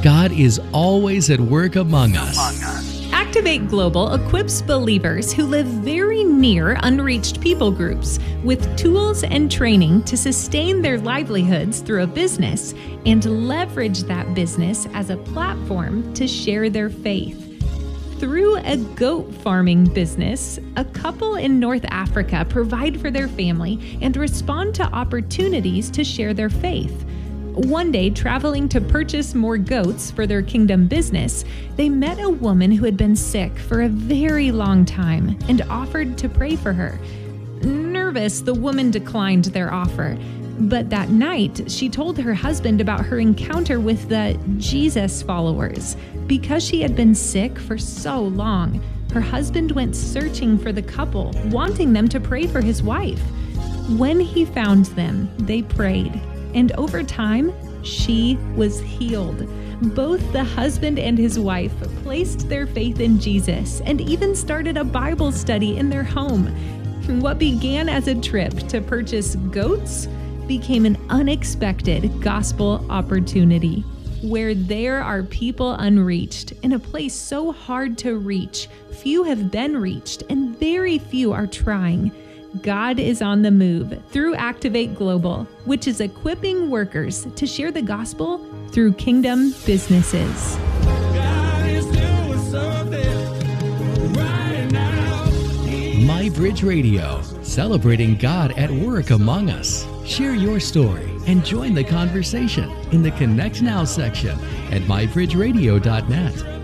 God is always at work among us. Activate Global equips believers who live very near unreached people groups with tools and training to sustain their livelihoods through a business and leverage that business as a platform to share their faith. Through a goat farming business, a couple in North Africa provide for their family and respond to opportunities to share their faith. One day, traveling to purchase more goats for their kingdom business, they met a woman who had been sick for a very long time and offered to pray for her. Nervous, the woman declined their offer. But that night, she told her husband about her encounter with the Jesus followers. Because she had been sick for so long, her husband went searching for the couple, wanting them to pray for his wife. When he found them, they prayed, and over time, she was healed. Both the husband and his wife placed their faith in Jesus and even started a Bible study in their home. What began as a trip to purchase goats became an unexpected gospel opportunity. Where there are people unreached, in a place so hard to reach, few have been reached, and very few are trying. God is on the move through Activate Global, which is equipping workers to share the gospel through kingdom businesses. God is doing something right now. MyBridge Radio, celebrating God at work among us. Share your story and join the conversation in the Connect Now section at mybridgeradio.net.